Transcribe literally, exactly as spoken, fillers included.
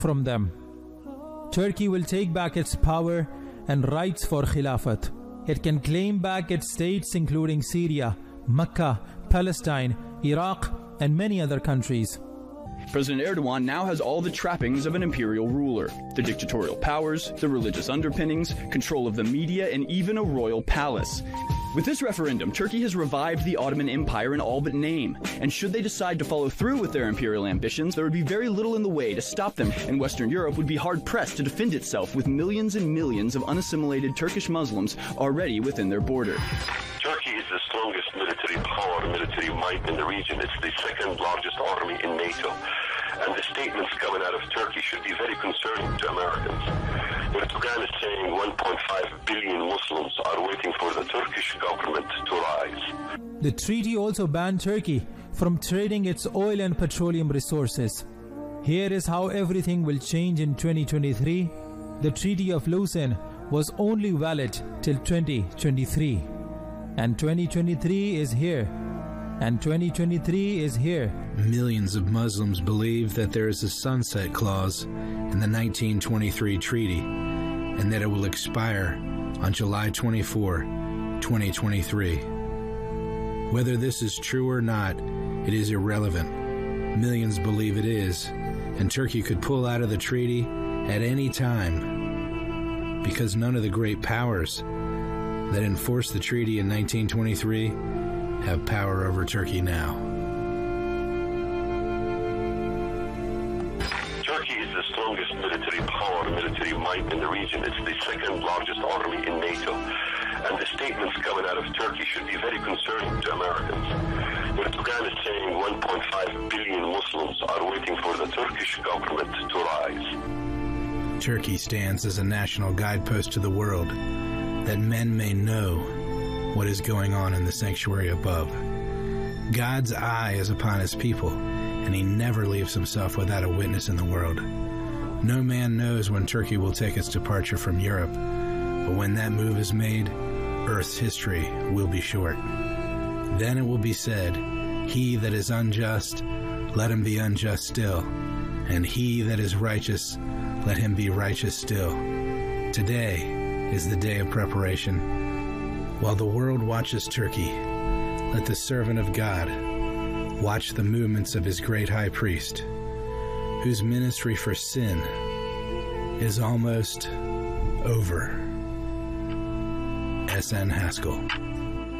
from them. Turkey will take back its power and rights for Khilafat. It can claim back its states including Syria, Mecca, Palestine, Iraq, and many other countries. President Erdogan now has all the trappings of an imperial ruler: the dictatorial powers, the religious underpinnings, control of the media, and even a royal palace. With this referendum, Turkey has revived the Ottoman Empire in all but name, and should they decide to follow through with their imperial ambitions, there would be very little in the way to stop them, and Western Europe would be hard-pressed to defend itself with millions and millions of unassimilated Turkish Muslims already within their border. Turkey is the strongest military power, military might in the region. It's the second largest army in NATO. And the statements coming out of Turkey should be very concerning to Americans. Erdogan is saying one point five billion Muslims are waiting for the Turkish government to rise. The treaty also banned Turkey from trading its oil and petroleum resources. Here is how everything will change in twenty twenty-three. The Treaty of Lausanne was only valid till twenty twenty-three. And twenty twenty-three is here. And twenty twenty-three is here. Millions of Muslims believe that there is a sunset clause in the nineteen twenty-three treaty and that it will expire on July twenty-fourth, twenty twenty-three. Whether this is true or not, it is irrelevant. Millions believe it is, and Turkey could pull out of the treaty at any time because none of the great powers that enforced the treaty in nineteen twenty-three have power over Turkey now. Turkey is the strongest military power, military might in the region. It's the second largest army in NATO. And the statements coming out of Turkey should be very concerning to Americans. Erdogan is saying one point five billion Muslims are waiting for the Turkish government to rise. Turkey stands as a national guidepost to the world, that men may know what is going on in the sanctuary above. God's eye is upon his people, and he never leaves himself without a witness in the world. No man knows when Turkey will take its departure from Europe, but when that move is made, Earth's history will be short. Then it will be said, "He that is unjust, let him be unjust still, and he that is righteous, let him be righteous still." Today is the day of preparation. While the world watches Turkey, let the servant of God watch the movements of his great high priest, whose ministry for sin is almost over. S N Haskell.